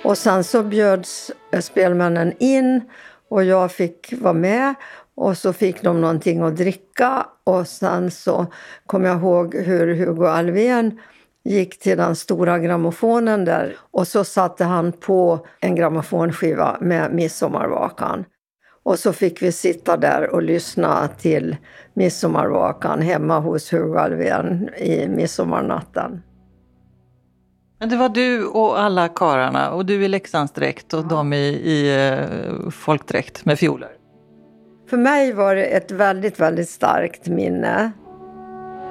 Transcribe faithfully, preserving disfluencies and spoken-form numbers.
Och sen så bjöds spelmännen in och jag fick vara med. Och så fick de någonting att dricka. Och sen så kom jag ihåg hur Hugo Alfvén gick till den stora grammofonen där. Och så satte han på en grammofonskiva med Midsommarvakan. Och så fick vi sitta där och lyssna till Midsommarvakan hemma hos Hugo Alfvén i midsommarnatten. Men det var du och alla kararna, och du i Leksandsdräkt och de i, i uh, folkdräkt med fioler. För mig var det ett väldigt, väldigt starkt minne.